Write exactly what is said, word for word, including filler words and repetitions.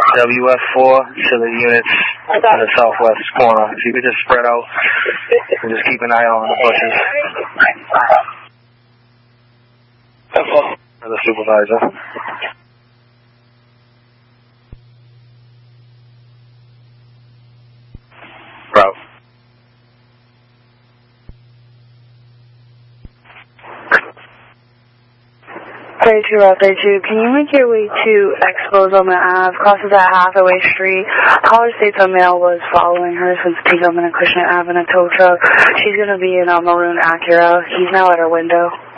W F four to the units in the southwest corner. If you could just spread out and just keep an eye on the bushes. For the supervisor. Bro. thirty-two, Route thirty-two, can you make your way to Expo Zoma Ave, crosses at Hathaway Street? Caller states a male was following her since Tinkham and Acushnet Ave in a tow truck. She's going to be in a maroon Acura. He's now at her window.